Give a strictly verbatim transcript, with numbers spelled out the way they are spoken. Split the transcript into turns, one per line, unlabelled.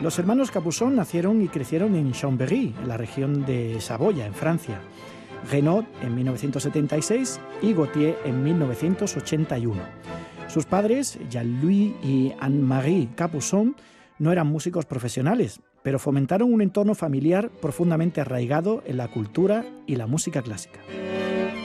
Los hermanos Capuçon nacieron y crecieron en Chambéry, en la región de Saboya, en Francia. Renaud en mil novecientos setenta y seis y Gautier en mil novecientos ochenta y uno. Sus padres, Jean-Louis y Anne-Marie Capuçon, no eran músicos profesionales, pero fomentaron un entorno familiar profundamente arraigado en la cultura y la música clásica.